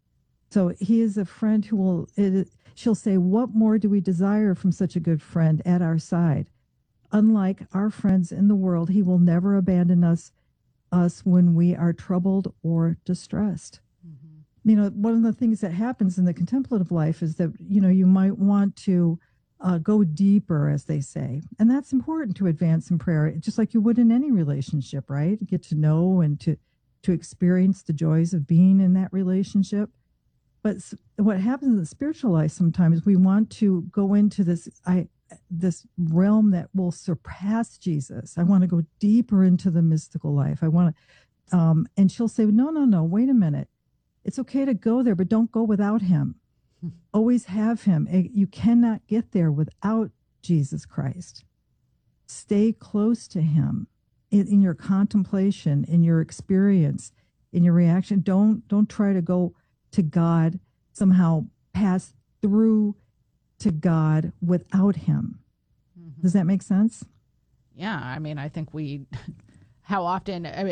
So he is a friend who will, it, she'll say, what more do we desire from such a good friend at our side? Unlike our friends in the world, he will never abandon us, us when we are troubled or distressed. Mm-hmm. You know, one of the things that happens in the contemplative life is that, you know, you might want to uh, go deeper, as they say. And that's important to advance in prayer, just like you would in any relationship, right? Get to know and to, to experience the joys of being in that relationship. But what happens in the spiritual life sometimes, we want to go into this, I, this realm that will surpass Jesus. I want to go deeper into the mystical life. I want to, um, and she'll say, no, no, no, wait a minute. It's okay to go there, but don't go without him. Hmm. Always have him. You cannot get there without Jesus Christ. Stay close to him in, in your contemplation, in your experience, in your reaction. Don't, don't try to go to God, somehow pass through to God without him. Mm-hmm. Does that make sense? Yeah, I mean, I think we, how often, I mean,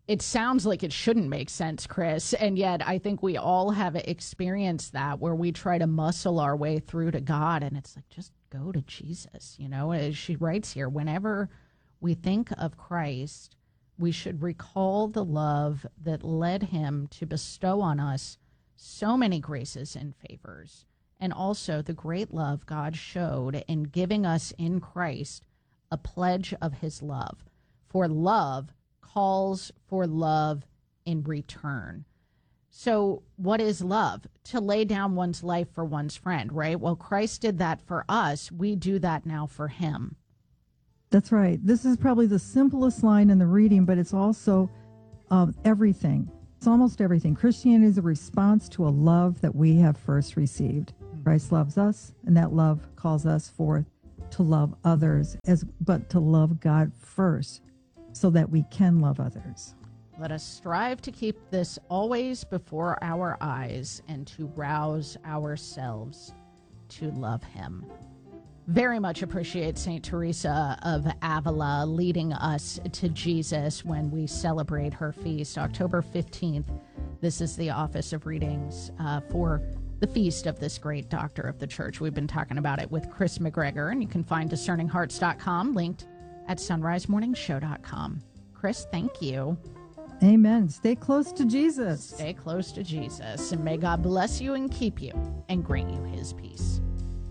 it sounds like it shouldn't make sense, Chris, and yet I think we all have experienced that where we try to muscle our way through to God, and it's like, just go to Jesus. You know, as she writes here, whenever we think of Christ, we should recall the love that led him to bestow on us so many graces and favors, and also the great love God showed in giving us in Christ a pledge of his love. For love calls for love in return. So what is love? To lay down one's life for one's friend, right? Well, Christ did that for us. We do that now for him. That's right. This is probably the simplest line in the reading, but it's also um, everything. It's almost everything. Christianity is a response to a love that we have first received. Christ loves us, and that love calls us forth to love others, as but to love God first, so that we can love others. Let us strive to keep this always before our eyes and to rouse ourselves to love him. Very much appreciate Saint Teresa of Avila leading us to Jesus when we celebrate her feast, October fifteenth. This is the Office of Readings uh, for the feast of this great doctor of the church. We've been talking about it with Chris McGregor, and you can find discerning hearts dot com linked at sunrise morning show dot com. Chris, thank you. Amen. Stay close to Jesus. Stay close to Jesus, and may God bless you and keep you and grant you his peace.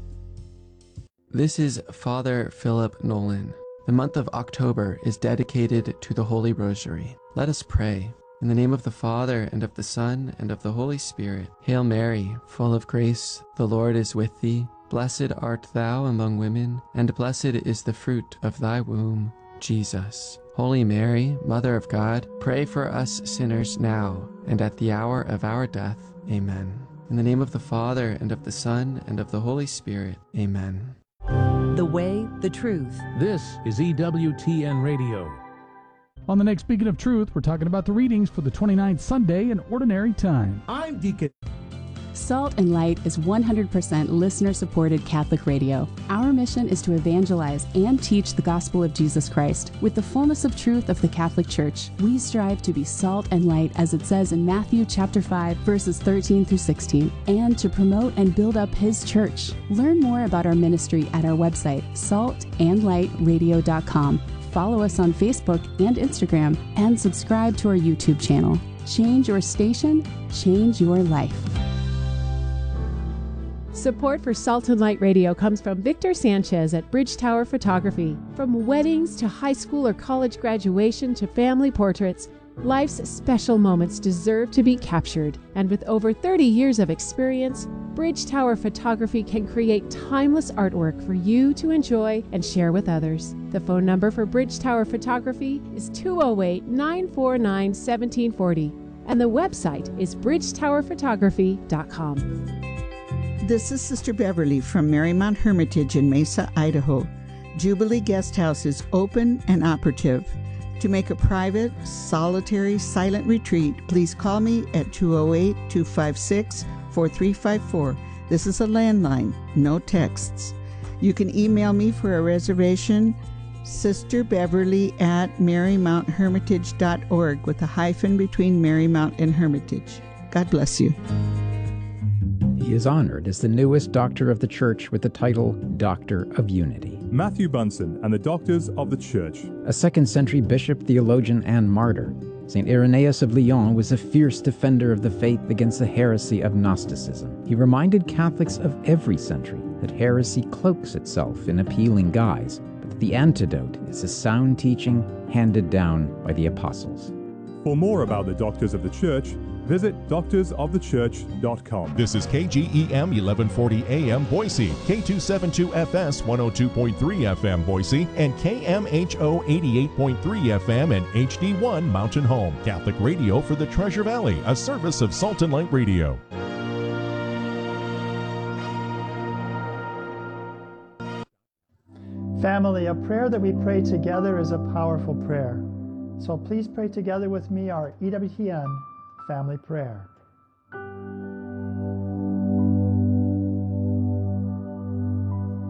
This is Father Philip Nolan. The month of October is dedicated to the Holy Rosary. Let us pray. In the name of the Father, and of the Son, and of the Holy Spirit. Hail Mary, full of grace, the Lord is with thee. Blessed art thou among women, and blessed is the fruit of thy womb, Jesus. Holy Mary, Mother of God, pray for us sinners now, and at the hour of our death. Amen. In the name of the Father, and of the Son, and of the Holy Spirit. Amen. The Way, the Truth. This is E W T N Radio. On the next Beacon of Truth, we're talking about the readings for the twenty-ninth Sunday in Ordinary Time. I'm Deacon. Salt and Light is one hundred percent listener-supported Catholic radio. Our mission is to evangelize and teach the gospel of Jesus Christ. With the fullness of truth of the Catholic Church, we strive to be salt and light, as it says in Matthew chapter five, verses thirteen through sixteen, and to promote and build up His church. Learn more about our ministry at our website, salt and light radio dot com. Follow us on Facebook and Instagram, and subscribe to our YouTube channel. Change your station, change your life. Support for Salt and Light Radio comes from Victor Sanchez at Bridge Tower Photography. From weddings to high school or college graduation to family portraits, life's special moments deserve to be captured. And with over thirty years of experience, Bridge Tower Photography can create timeless artwork for you to enjoy and share with others. The phone number for Bridge Tower Photography is two oh eight, nine four nine, one seven four oh, and the website is bridge tower photography dot com. This is Sister Beverly from Marymount Hermitage in Mesa, Idaho. Jubilee Guest House is open and operative. To make a private, solitary, silent retreat, please call me at two oh eight, two five six, four three five four. This is a landline, no texts. You can email me for a reservation, Sister Beverly at marymount hermitage dot org, with a hyphen between Marymount and Hermitage. God bless you. He is honored as the newest doctor of the Church with the title Doctor of Unity. Matthew Bunsen and the Doctors of the Church. A second century bishop, theologian, and martyr, Saint Irenaeus of Lyon was a fierce defender of the faith against the heresy of Gnosticism. He reminded Catholics of every century that heresy cloaks itself in appealing guise, but that the antidote is a sound teaching handed down by the apostles. For more about the Doctors of the Church, visit doctors of the church dot com. This is K G E M eleven forty A M Boise, K two seventy-two F S one oh two point three F M Boise, and K M H O eighty-eight point three F M and H D one Mountain Home. Catholic radio for the Treasure Valley, a service of Salt and Light Radio. Family, a prayer that we pray together is a powerful prayer. So please pray together with me our E W T N family prayer.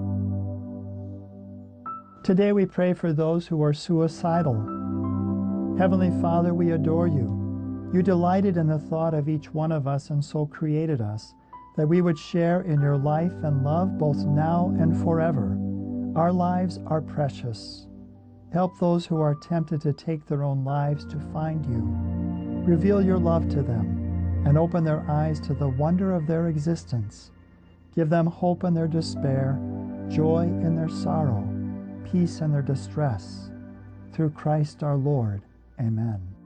Today we pray for those who are suicidal Heavenly Father, we adore you. You delighted in the thought of each one of us and so created us, that we would share in your life and love both now and forever. Our lives are precious. Help those who are tempted to take their own lives to find you. Reveal your love to them and open their eyes to the wonder of their existence. Give them hope in their despair, joy in their sorrow, peace in their distress. Through Christ our Lord. Amen.